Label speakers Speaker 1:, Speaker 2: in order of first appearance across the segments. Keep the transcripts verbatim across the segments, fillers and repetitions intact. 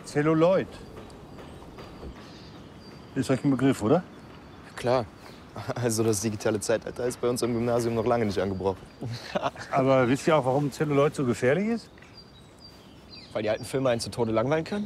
Speaker 1: Zelluloid. Ist euch ein Begriff, oder?
Speaker 2: Klar. Also das digitale Zeitalter ist bei uns im Gymnasium noch lange nicht angebrochen.
Speaker 1: Aber wisst ihr auch, warum Zelluloid so gefährlich ist?
Speaker 2: Weil die alten Filme einen zu Tode langweilen können?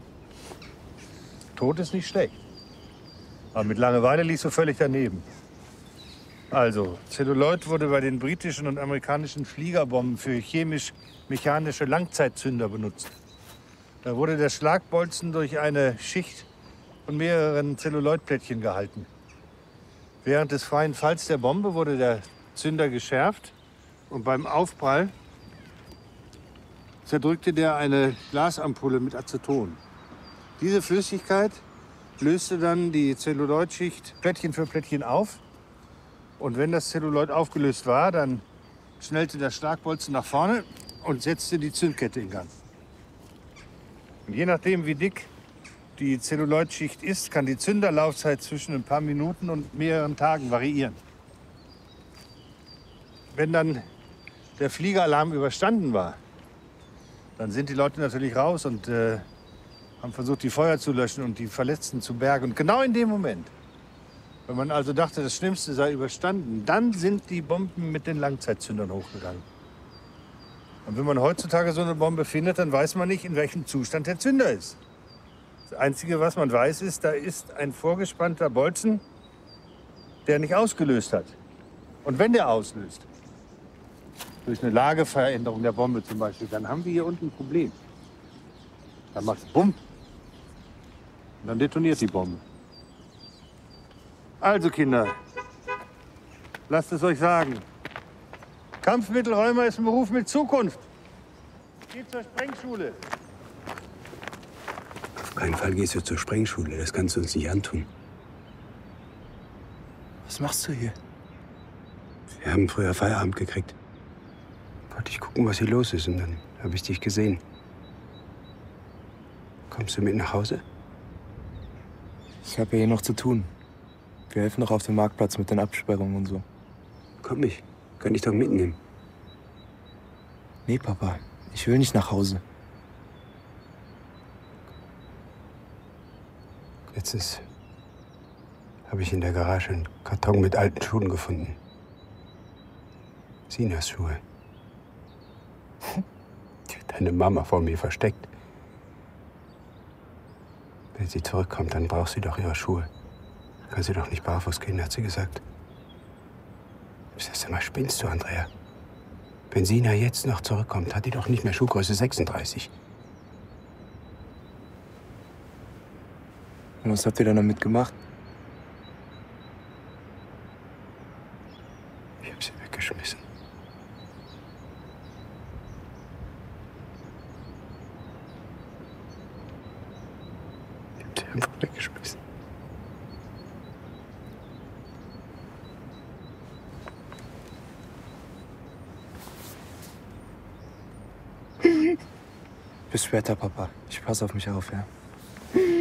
Speaker 1: Tod ist nicht schlecht. Aber mit Langeweile liegst du völlig daneben. Also, Zelluloid wurde bei den britischen und amerikanischen Fliegerbomben für chemisch-mechanische Langzeitzünder benutzt. Da wurde der Schlagbolzen durch eine Schicht von mehreren Zelluloidplättchen gehalten. Während des freien Falls der Bombe wurde der Zünder geschärft und beim Aufprall zerdrückte der eine Glasampulle mit Aceton. Diese Flüssigkeit löste dann die Zelluloidschicht Plättchen für Plättchen auf. Und wenn das Zelluloid aufgelöst war, dann schnellte der Schlagbolzen nach vorne und setzte die Zündkette in Gang. Und je nachdem, wie dick die Zelluloidschicht ist, kann die Zünderlaufzeit zwischen ein paar Minuten und mehreren Tagen variieren. Wenn dann der Fliegeralarm überstanden war, dann sind die Leute natürlich raus und äh, haben versucht, die Feuer zu löschen und die Verletzten zu bergen. Und genau in dem Moment, wenn man also dachte, das Schlimmste sei überstanden, dann sind die Bomben mit den Langzeitzündern hochgegangen. Und wenn man heutzutage so eine Bombe findet, dann weiß man nicht, in welchem Zustand der Zünder ist. Das Einzige, was man weiß, ist, da ist ein vorgespannter Bolzen, der nicht ausgelöst hat. Und wenn der auslöst, durch eine Lageveränderung der Bombe zum Beispiel, dann haben wir hier unten ein Problem. Dann macht es Bumm. Und dann detoniert die Bombe. Also Kinder, lasst es euch sagen. Kampfmittelräumer ist ein Beruf mit Zukunft. Geht zur Sprengschule.
Speaker 3: Auf keinen Fall gehst du zur Sprengschule. Das kannst du uns nicht antun.
Speaker 2: Was machst du hier?
Speaker 3: Wir haben früher Feierabend gekriegt. Wollte ich gucken, was hier los ist. Und dann habe ich dich gesehen. Kommst du mit nach Hause?
Speaker 2: Ich habe ja hier noch zu tun. Wir helfen noch auf dem Marktplatz mit den Absperrungen und so.
Speaker 3: Komm ich. Kann ich doch mitnehmen.
Speaker 2: Nee, Papa. Ich will nicht nach Hause.
Speaker 3: Letztens habe ich in der Garage einen Karton mit alten Schuhen gefunden. Sinas Schuhe. Die hat deine Mama vor mir versteckt. Wenn sie zurückkommt, dann braucht sie doch ihre Schuhe. Kann sie doch nicht barfuß gehen, hat sie gesagt. Das erste Mal spinnst du, Andrea. Wenn Sina jetzt noch zurückkommt, hat die doch nicht mehr Schuhgröße sechsunddreißig.
Speaker 2: Und was habt ihr dann damit gemacht?
Speaker 3: Ich hab sie weggeschmissen. Ich hab sie einfach weggeschmissen.
Speaker 2: Bis später, Papa. Ich passe auf mich auf, ja?